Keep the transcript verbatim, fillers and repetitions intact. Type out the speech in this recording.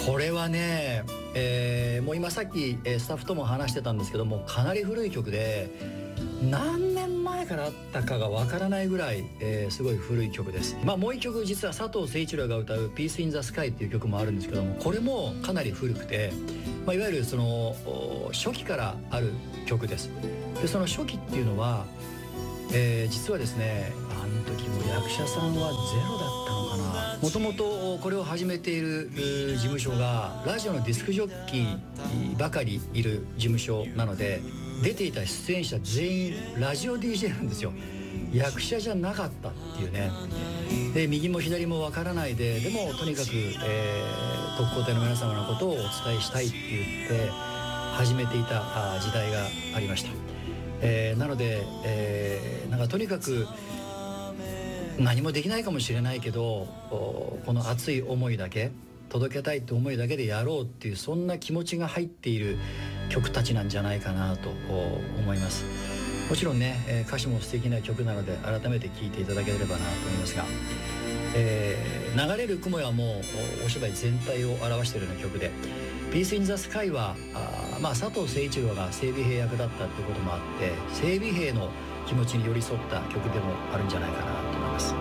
これはね、えーもう今さっきえースタッフとも話してたんですけども、かなり古い曲で何年前からあったかがわからないぐらい、えーすごい古い曲です。まあもう一曲実は佐藤誠一郎が歌う「Peace in the Sky」っていう曲もあるんですけども、これもかなり古くて、まあ、いわゆるそのお初期からある曲です。でその初期っていうのは、えー実はですね、あの時も役者さんはゼロだったのかな。もともとこれを始めているうー事務所がラジオのディスクジョッキーばかりいる事務所なので、出ていた出演者全員ラジオ ディージェー なんですよ。役者じゃなかったっていうね。で右も左もわからないで、でもとにかく、えー特攻隊の皆様のことをお伝えしたいって言って始めていたあ時代がありました。えーなので、えーなんかとにかく何もできないかもしれないけど、おこの熱い思いだけ届けたいって思いだけでやろうっていう、そんな気持ちが入っている曲たちなんじゃないかなとお思います。もちろんね、えー歌詞も素敵な曲なので改めて聴いていただければなと思いますが、えー流れる雲はもうおお芝居全体を表しているような曲で、Peace in the Sky はあまあ佐藤誠一郎が整備兵役だったっていうこともあって、整備兵の気持ちに寄り添った曲でもあるんじゃないかなと思います。